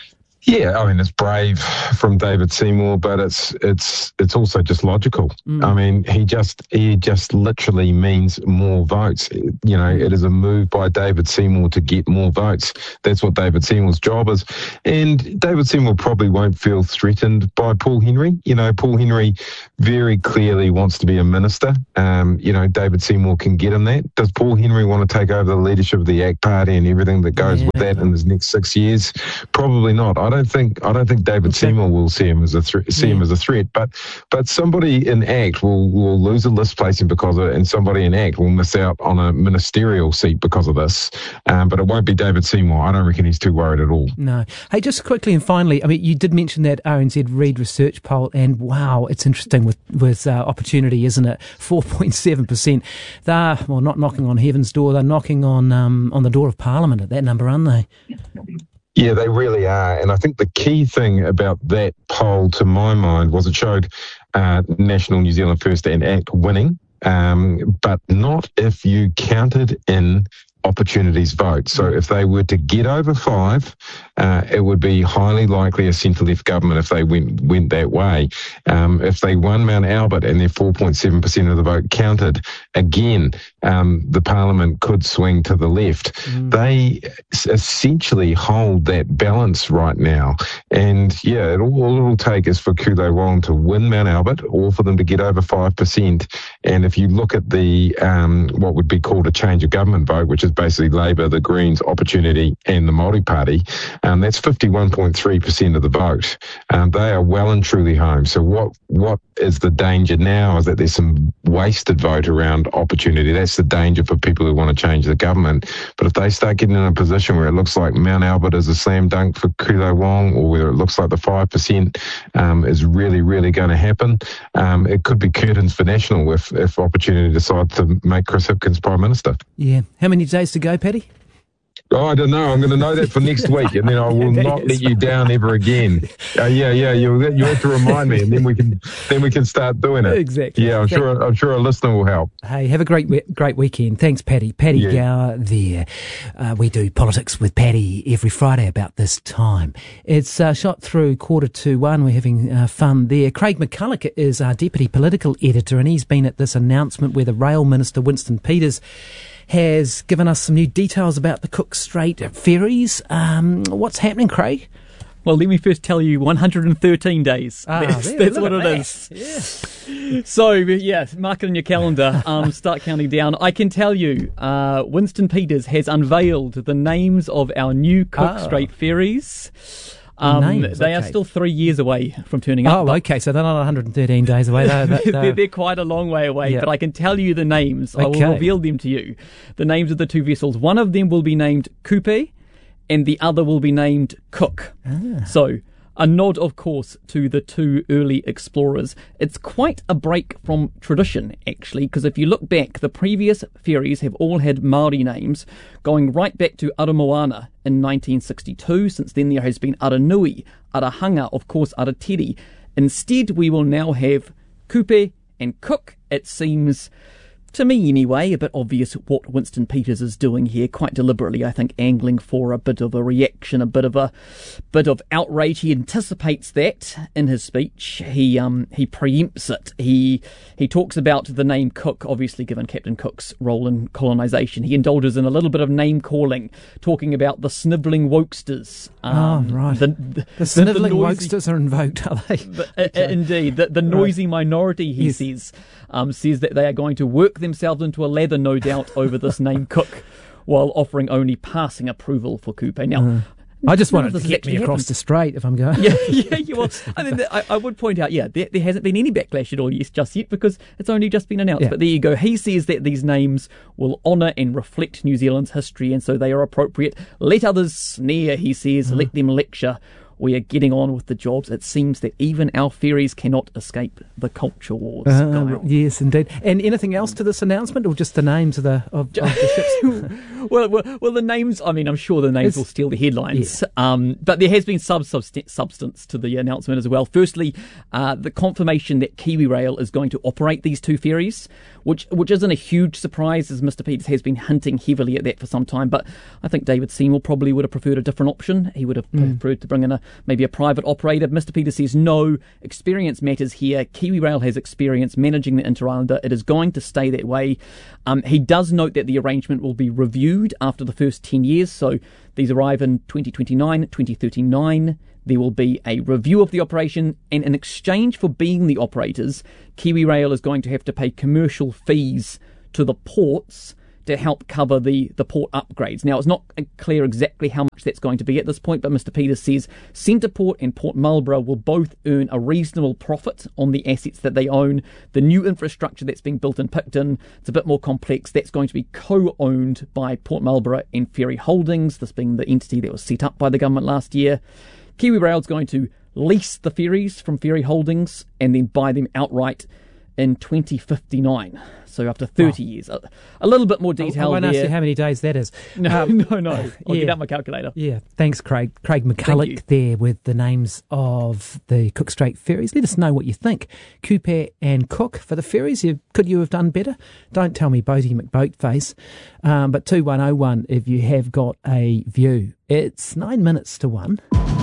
Yeah, I mean, it's brave from David Seymour, but it's it's it's also just logical. Mm. I mean, he just he just literally means more votes. You know, it is a move by David Seymour to get more votes. That's what David Seymour's job is. And David Seymour probably won't feel threatened by Paul Henry. You know, Paul Henry very clearly wants to be a minister. Um, you know, David Seymour can get him that. Does Paul Henry want to take over the leadership of the A C T Party and everything that goes yeah. with that in his next six years? Probably not. I don't I don't think I don't think David okay. Seymour will see him as a thre- see yeah. him as a threat, but but somebody in A C T will will lose a list placing because of it, and somebody in A C T will miss out on a ministerial seat because of this. Um, but it won't be David Seymour. I don't reckon he's too worried at all. No. Hey, just quickly and finally, I mean, you did mention that R N Z Reid research poll, and wow, it's interesting with with uh, Opportunity, isn't it? four point seven percent. They're well, not knocking on heaven's door. They're knocking on um, on the door of Parliament at that number, aren't they? Yeah, they really are. And I think the key thing about that poll, to my mind, was it showed uh, National New Zealand First and A C T winning, um, but not if you counted in Opportunity's vote. So if they were to get over five, uh, it would be highly likely a centre-left government if they went went that way. Um, if they won Mount Albert and their four point seven percent of the vote counted, again, um, the Parliament could swing to the left. Mm. They essentially hold that balance right now. And yeah, it all, all it'll take is for Kulau Wong to win Mount Albert or for them to get over five percent. And if you look at the um, what would be called a change of government vote, which is basically Labour, the Greens, Opportunity and the Māori Party, um, that's fifty-one point three percent of the vote. Um, they are well and truly home. So what what is the danger now is that there's some wasted vote around Opportunity. That's the danger for people who want to change the government. But if they start getting in a position where it looks like Mount Albert is a slam dunk for Kulau Wong, or whether it looks like the five percent um, is really, really going to happen, um, it could be curtains for National if, if Opportunity decides to make Chris Hipkins Prime Minister. Yeah. How many days to go, Paddy? Oh, I don't know. I'm going to know that for next week, and then I will yeah, not let you down ever again. Uh, yeah, yeah. You you have to remind me, and then we can then we can start doing it. Exactly. Yeah, I'm sure. I'm sure a listener will help. Hey, have a great great weekend. Thanks, Paddy. Paddy yeah. Gower there. Uh, we do politics with Paddy every Friday about this time. It's uh, shot through quarter to one. We're having uh, fun there. Craig McCulloch is our deputy political editor, and he's been at this announcement where the Rail Minister Winston Peters has given us some new details about the Cook Strait ferries. Um, what's happening, Craig? Well, let me first tell you, one hundred thirteen days. Ah, that's there, that's what it that. is. Yeah. So, yeah, mark it in your calendar. Um, start counting down. I can tell you, uh, Winston Peters has unveiled the names of our new Cook oh. Strait ferries. Um, Names, they okay. are still three years away from turning up. Oh, okay, so they're not one hundred thirteen days away. They're, they're, they're, they're quite a long way away, yeah. but I can tell you the names. Okay. I will reveal them to you. The names of the two vessels. One of them will be named Kupe, and the other will be named Cook. Ah. So, a nod, of course, to the two early explorers. It's quite a break from tradition, actually, because if you look back, the previous ferries have all had Māori names, going right back to Aramoana in nineteen sixty-two. Since then, there has been Aranui, Arahanga, of course, Aratiri. Instead, we will now have Kupe and Cook. It seems, to me anyway, a bit obvious what Winston Peters is doing here, quite deliberately, I think, angling for a bit of a reaction, a bit of a bit of outrage. He anticipates that in his speech. He um he preempts it. He he talks about the name Cook, obviously given Captain Cook's role in colonisation. He indulges in a little bit of name calling, talking about the snivelling wokesters. Um, oh, right. The, the, the snivelling the noisy, wokesters are invoked, are they? The, okay. uh, indeed. The, the noisy right. minority, he yes. says, um, says that they are going to work themselves into a lather, no doubt, over this name Cook, while offering only passing approval for Kupe. Now, uh, I just wanted to get me across happened. the strait if I'm going. Yeah, yeah, you will. I mean, I, I would point out, yeah, there, there hasn't been any backlash at all yes, just yet because it's only just been announced. Yeah. But there you go. He says that these names will honour and reflect New Zealand's history, and so they are appropriate. Let others sneer, he says. Uh. Let them lecture we are getting on with the jobs. It seems that even our ferries cannot escape the culture wars. Uh, yes, indeed. And anything else to this announcement, or just the names of the of, of the ships? well, well, well, the names. I mean, I'm sure the names it's, will steal the headlines. Yeah. Um, but there has been some subst- substance to the announcement as well. Firstly, uh, the confirmation that KiwiRail is going to operate these two ferries, which which isn't a huge surprise, as Mister Peters has been hinting heavily at that for some time. But I think David Seymour probably would have preferred a different option. He would have mm. preferred to bring in a maybe a private operator. Mister Peters says no, experience matters here. KiwiRail has experience managing the Inter-Islander. It is going to stay that way. Um, he does note that the arrangement will be reviewed after the first ten years. So these arrive in twenty twenty-nine, twenty thirty-nine. There will be a review of the operation, and in exchange for being the operators, KiwiRail is going to have to pay commercial fees to the ports to help cover the, the port upgrades. Now, it's not clear exactly how much that's going to be at this point, but Mister Peters says Centreport and Port Marlborough will both earn a reasonable profit on the assets that they own. The new infrastructure that's being built in Picton, it's a bit more complex. That's going to be co-owned by Port Marlborough and Ferry Holdings, this being the entity that was set up by the government last year. KiwiRail is going to lease the ferries from Ferry Holdings and then buy them outright in twenty fifty-nine. So after thirty wow. years. A, a little bit more detail I won't there. ask you how many days that is. No, um, no, no. I'll yeah. get out my calculator. Yeah, thanks, Craig. Craig McCulloch there with the names of the Cook Strait ferries. Let us know what you think. Cooper and Cook for the ferries. You, could you have done better? Don't tell me Boaty McBoatface. Um, but two one oh one if you have got a view. It's nine minutes to one.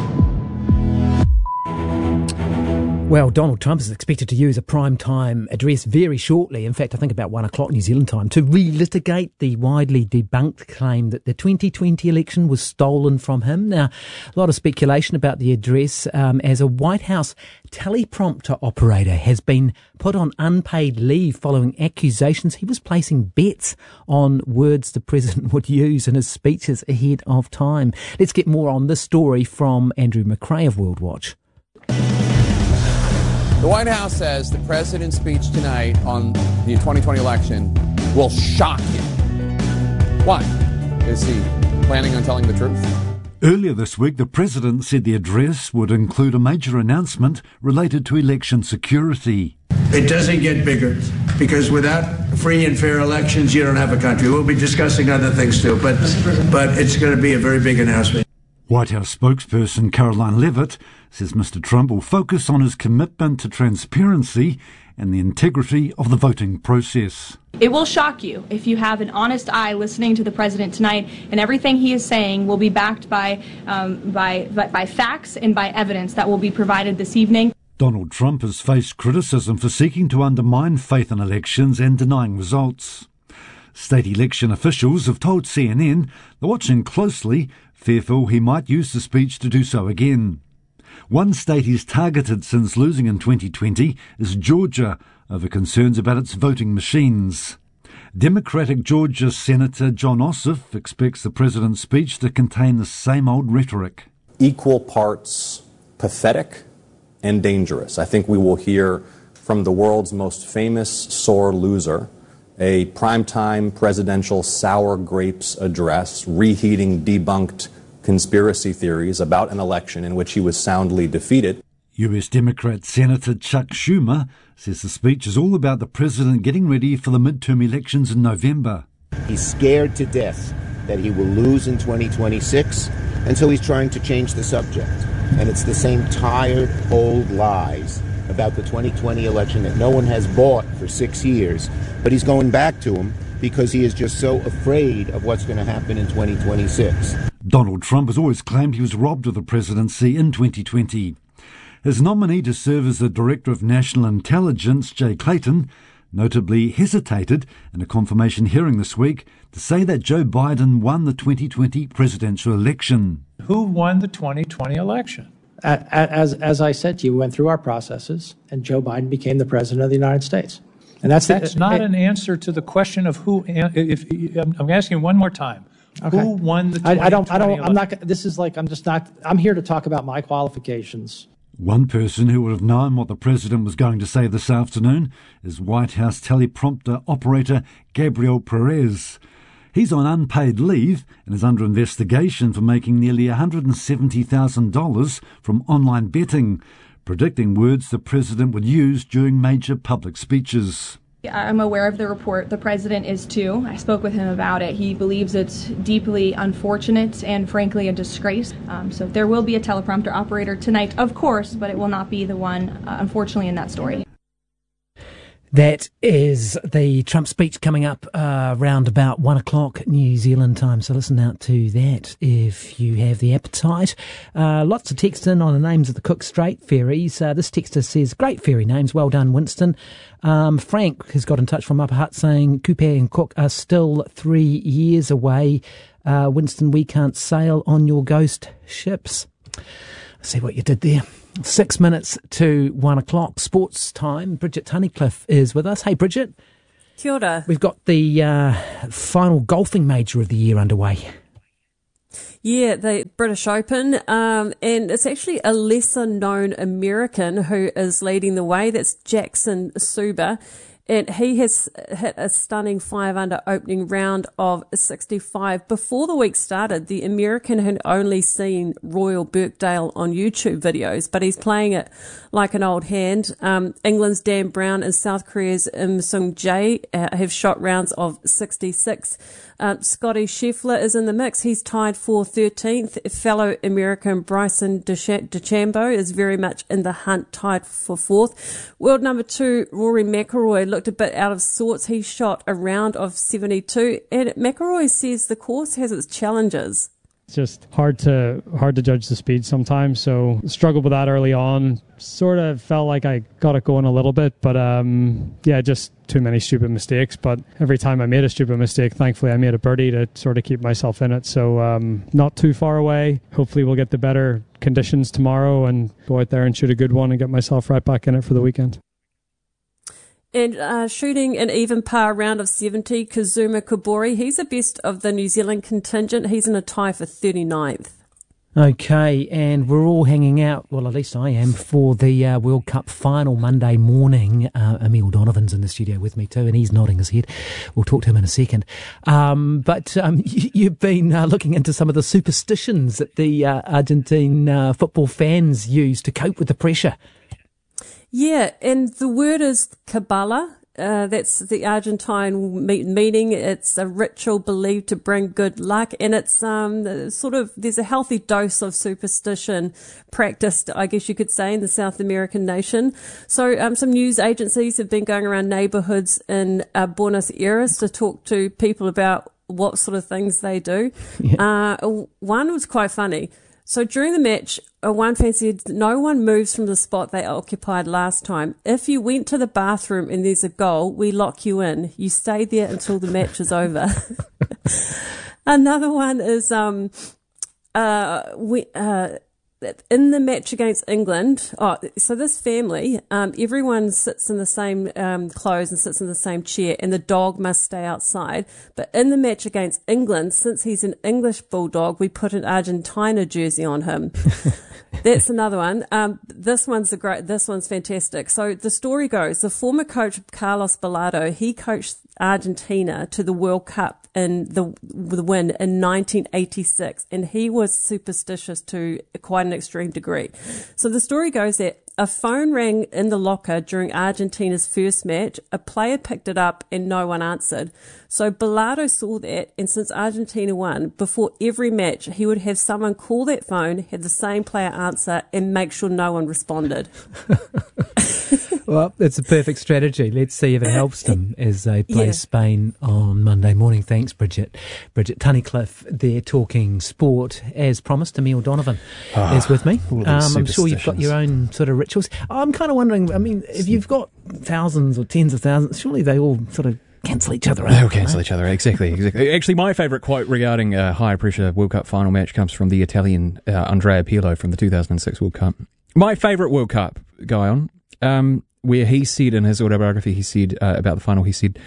Well, Donald Trump is expected to use a prime time address very shortly, in fact I think about one o'clock New Zealand time, to relitigate the widely debunked claim that the twenty twenty election was stolen from him. Now, a lot of speculation about the address um, as a White House teleprompter operator has been put on unpaid leave following accusations he was placing bets on words the president would use in his speeches ahead of time. Let's get more on this story from Andrew McRae of World Watch. The White House says the president's speech tonight on the twenty twenty election will shock you. Why? Is he planning on telling the truth? Earlier this week, the president said the address would include a major announcement related to election security. It doesn't get bigger, because without free and fair elections, you don't have a country. We'll be discussing other things too, but, but it's going to be a very big announcement. White House spokesperson Caroline Leavitt says Mister Trump will focus on his commitment to transparency and the integrity of the voting process. It will shock you if you have an honest eye listening to the president tonight, and everything he is saying will be backed by, um, by, by, by facts and by evidence that will be provided this evening. Donald Trump has faced criticism for seeking to undermine faith in elections and denying results. State election officials have told C N N they're watching closely, fearful he might use the speech to do so again. One state he's targeted since losing in twenty twenty is Georgia, over concerns about its voting machines. Democratic Georgia Senator John Ossoff expects the president's speech to contain the same old rhetoric. Equal parts pathetic and dangerous. I think we will hear from the world's most famous sore loser a primetime presidential sour grapes address, reheating debunked conspiracy theories about an election in which he was soundly defeated. U S Democrat Senator Chuck Schumer says the speech is all about the president getting ready for the midterm elections in November. He's scared to death that he will lose in twenty twenty-six, and so he's trying to change the subject. And it's the same tired, old lies about the twenty twenty election that no one has bought for six years, but he's going back to them because he is just so afraid of what's going to happen in twenty twenty-six. Donald Trump has always claimed he was robbed of the presidency in twenty twenty. His nominee to serve as the Director of National Intelligence, Jay Clayton, notably hesitated in a confirmation hearing this week to say that Joe Biden won the twenty twenty presidential election. Who won the twenty twenty election? As, as I said to you, we went through our processes, and Joe Biden became the president of the United States. And that's that's the, not it, an answer to the question of who. If, if I'm asking one more time, okay. Who won the twenty twenty I, I don't. I don't. Election? I'm not. This is like I'm just not. I'm here to talk about my qualifications. One person who would have known what the president was going to say this afternoon is White House teleprompter operator Gabriel Perez. He's on unpaid leave and is under investigation for making nearly one hundred seventy thousand dollars from online betting, predicting words the president would use during major public speeches. I'm aware of the report. The president is too. I spoke with him about it. He believes it's deeply unfortunate and frankly a disgrace. Um, so there will be a teleprompter operator tonight, of course, but it will not be the one, uh, unfortunately, in that story. That is the Trump speech coming up uh, around about one o'clock New Zealand time. So listen out to that if you have the appetite. Uh, lots of text in on the names of the Cook Strait ferries. Uh, this texter says, great ferry names. Well done, Winston. Um, Frank has got in touch from Upper Hutt saying Kupe and Cook are still three years away. Uh, Winston, we can't sail on your ghost ships. I see what you did there. Six minutes to one o'clock, sports time. Bridget Tunnicliffe is with us. Hey, Bridget. Kia ora. We've got the uh, final golfing major of the year underway. Yeah, the British Open, um, and it's actually a lesser-known American who is leading the way. That's Jackson Suba. And he has hit a stunning five under opening round of sixty-five. Before the week started, the American had only seen Royal Birkdale on YouTube videos, but he's playing it like an old hand. Um, England's Dan Brown and South Korea's Im Sung Jae uh, have shot rounds of sixty-six. Uh, Scotty Scheffler is in the mix. He's tied for thirteenth. Fellow American Bryson DeChambeau is very much in the hunt, tied for fourth. World number two, Rory McIlroy, looked a bit out of sorts. He shot a round of seventy-two, and McIlroy says the course has its challenges. It's just hard to hard to judge the speed sometimes, so struggled with that early on. Sort of felt like I got it going a little bit, but um, yeah, just too many stupid mistakes. But every time I made a stupid mistake, thankfully I made a birdie to sort of keep myself in it. So um, not too far away. Hopefully we'll get the better conditions tomorrow and go out there and shoot a good one and get myself right back in it for the weekend. And uh, shooting an even par round of seventy, Kazuma Kobori, he's the best of the New Zealand contingent. He's in a tie for thirty-ninth. Okay, and we're all hanging out, well, at least I am, for the uh, World Cup final Monday morning. Uh, Emil Donovan's in the studio with me too, and he's nodding his head. We'll talk to him in a second. Um, but um, you, you've been uh, looking into some of the superstitions that the uh, Argentine uh, football fans use to cope with the pressure. Yeah, and the word is Kabbalah. Uh, that's the Argentine me- meaning. It's a ritual believed to bring good luck, and it's um sort of, there's a healthy dose of superstition practiced, I guess you could say, in the South American nation. So um some news agencies have been going around neighborhoods in uh, Buenos Aires to talk to people about what sort of things they do. Yeah. Uh, one was quite funny. So during the match, one fan said, no one moves from the spot they occupied last time. If you went to the bathroom and there's a goal, we lock you in. You stay there until the match is over. Another one is, um, uh, we, uh, in the match against England, oh, so this family, um, everyone sits in the same um, clothes and sits in the same chair, and the dog must stay outside. But in the match against England, since he's an English bulldog, we put an Argentina jersey on him. That's another one. Um, this one's a great. This one's fantastic. So the story goes: the former coach Carlos Bilardo, he coached Argentina to the World Cup in the the win in nineteen eighty-six, and he was superstitious to quite an extreme degree. So the story goes that a phone rang in the locker during Argentina's first match. A player picked it up and no one answered. So Bilardo saw that, and since Argentina won, before every match he would have someone call that phone, have the same player answer, and make sure no one responded. Well, it's a perfect strategy. Let's see if it helps them as they play Yeah. Spain on Monday morning. Thanks, Bridget. Bridget Tunnicliffe there talking sport. As promised, Emil Donovan Oh, is with me. all these Um, I'm sure you've got superstitions. your own sort of rituals. I'm kind of wondering, I mean, if you've got thousands or tens of thousands, surely they all sort of cancel each other out. They'll cancel each other, exactly. exactly. Actually, my favourite quote regarding a high-pressure World Cup final match comes from the Italian uh, Andrea Pirlo from the two thousand six World Cup. My favourite World Cup guy on, um, where he said in his autobiography, he said uh, about the final, he said,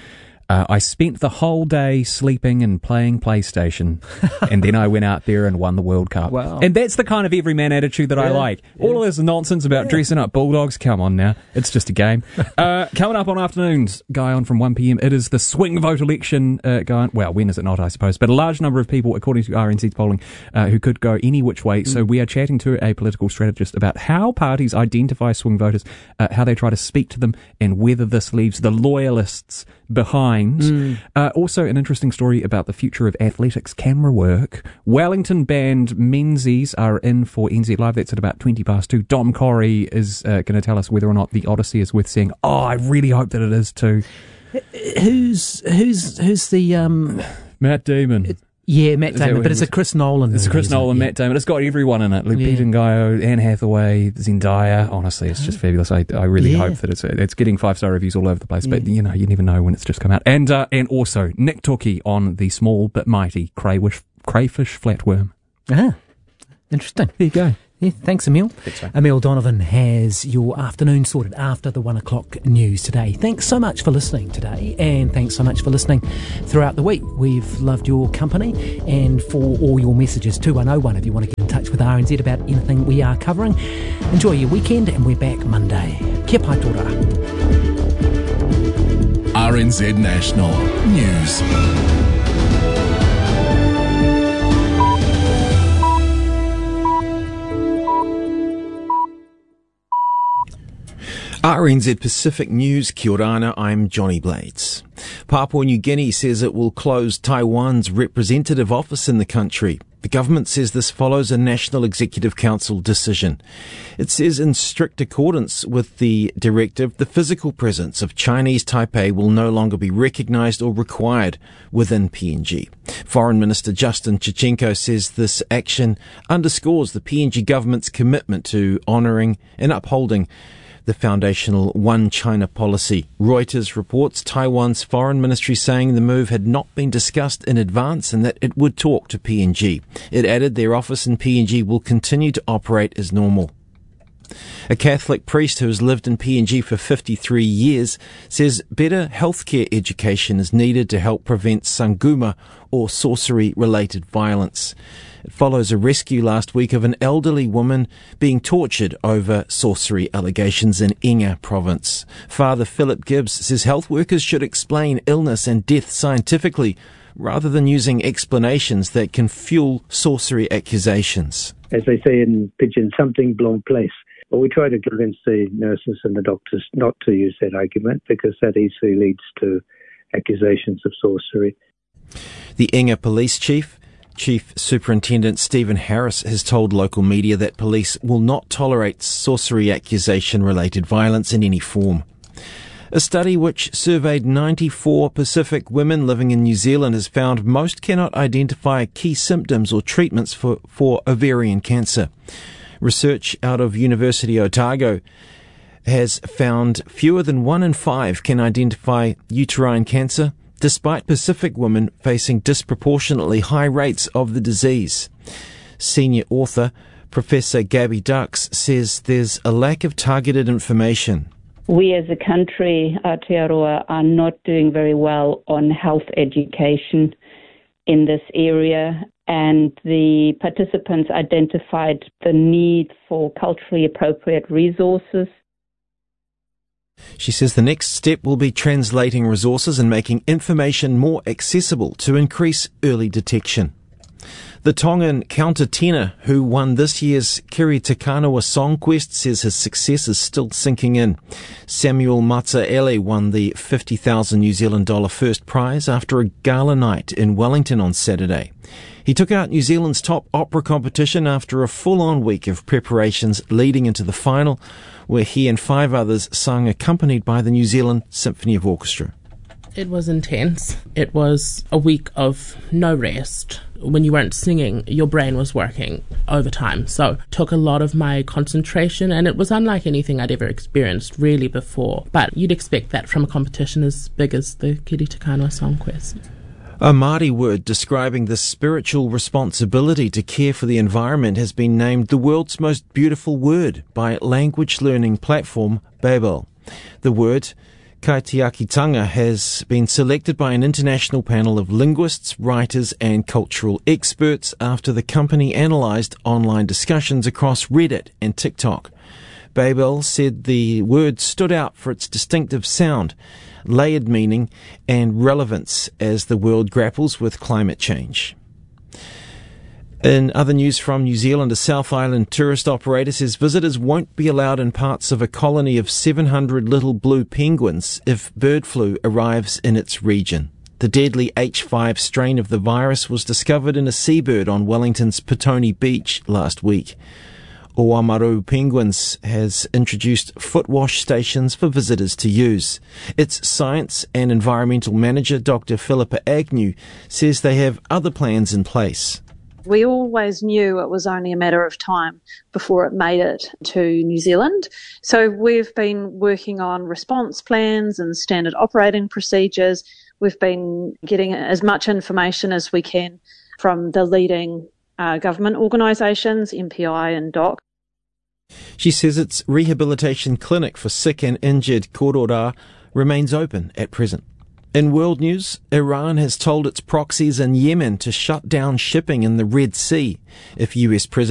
Uh, I spent the whole day sleeping and playing PlayStation, and then I went out there and won the World Cup. Wow. And that's the kind of everyman attitude that I Yeah, like. yeah. All of this nonsense about Yeah. dressing up Bulldogs, come on now. It's just a game. uh, coming up on afternoons, Guy on from one p.m, it is the swing vote election uh, going. Well, when is it not, I suppose? But a large number of people, according to R N Z's polling, uh, who could go any which way. Mm. So we are chatting to a political strategist about how parties identify swing voters, uh, how they try to speak to them, and whether this leaves the loyalists behind. Mm. Uh, also, an interesting story about the future of athletics camera work. Wellington band Menzies are in for N Z Live. That's at about twenty past two. Dom Corey is uh, going to tell us whether or not the Odyssey is worth seeing. Oh, I really hope that it is too. Who's who's who's the um Matt Damon? It, yeah, Matt Is that Damon, what but it it's a was? Chris Nolan. It's a Chris movie, isn't Nolan, it? Matt Damon. It's got everyone in it. Like Yeah. Pete Ngaio, Anne Hathaway, Zendaya. Honestly, it's just fabulous. I, I really Yeah. hope that it's it's getting five star reviews all over the place. Yeah. But you know, you never know when it's just come out. And uh, and also Nick Tookie on the small but mighty crayfish crayfish flatworm. Ah, interesting. There you go. Yeah, thanks, Emil. So. Emil Donovan has your afternoon sorted after the one o'clock news today. Thanks so much for listening today, and thanks so much for listening throughout the week. We've loved your company, and for all your messages, two one oh one if you want to get in touch with R N Z about anything we are covering. Enjoy your weekend, and we're back Monday. Kia pai tō rā. R N Z National News. R N Z Pacific News, kia ora, I'm Johnny Blades. Papua New Guinea says it will close Taiwan's representative office in the country. The government says this follows a National Executive Council decision. It says in strict accordance with the directive, the physical presence of Chinese Taipei will no longer be recognised or required within P N G. Foreign Minister Justin Chichenko says this action underscores the P N G government's commitment to honouring and upholding the foundational One China policy. Reuters reports Taiwan's foreign ministry saying the move had not been discussed in advance and that it would talk to P N G. It added their office in P N G will continue to operate as normal. A Catholic priest who has lived in P N G for fifty-three years says better healthcare education is needed to help prevent sanguma or sorcery-related violence. It follows a rescue last week of an elderly woman being tortured over sorcery allegations in Inga province. Father Philip Gibbs says health workers should explain illness and death scientifically rather than using explanations that can fuel sorcery accusations. As they say in Pidgin, something blown place. But we try to convince the nurses and the doctors not to use that argument because that easily leads to accusations of sorcery. The Inga police chief, Chief Superintendent Stephen Harris, has told local media that police will not tolerate sorcery accusation-related violence in any form. A study which surveyed ninety-four Pacific women living in New Zealand has found most cannot identify key symptoms or treatments for, for ovarian cancer. Research out of University Otago has found fewer than one in five can identify uterine cancer, despite Pacific women facing disproportionately high rates of the disease. Senior author Professor Gabby Dux says there's a lack of targeted information. We as a country, Aotearoa, are not doing very well on health education in this area, and the participants identified the need for culturally appropriate resources. She says the next step will be translating resources and making information more accessible to increase early detection. The Tongan countertenor who won this year's Kiri Te Kanawa Song Quest says his success is still sinking in. Samuel Matsaele won the fifty thousand New Zealand dollar first prize after a gala night in Wellington on Saturday. He took out New Zealand's top opera competition after a full-on week of preparations leading into the final, where he and five others sung accompanied by the New Zealand Symphony of Orchestra. It was intense. It was a week of no rest. When you weren't singing, your brain was working overtime. So it took a lot of my concentration, and it was unlike anything I'd ever experienced really before. But you'd expect that from a competition as big as the Kiri Te Kanawa Song Quest. A Māori word describing the spiritual responsibility to care for the environment has been named the world's most beautiful word by language learning platform Babel. The word, Kaitiakitanga has been selected by an international panel of linguists, writers and cultural experts after the company analysed online discussions across Reddit and TikTok. Babel said the word stood out for its distinctive sound, layered meaning and relevance as the world grapples with climate change. In other news from New Zealand, a South Island tourist operator says visitors won't be allowed in parts of a colony of seven hundred little blue penguins if bird flu arrives in its region. The deadly H five strain of the virus was discovered in a seabird on Wellington's Petone Beach last week. Oamaru Penguins has introduced foot wash stations for visitors to use. Its science and environmental manager, Doctor Philippa Agnew, says they have other plans in place. We always knew it was only a matter of time before it made it to New Zealand. So we've been working on response plans and standard operating procedures. We've been getting as much information as we can from the leading uh, government organisations, M P I and D O C. She says its rehabilitation clinic for sick and injured korora remains open at present. In world news, Iran has told its proxies in Yemen to shut down shipping in the Red Sea if U S President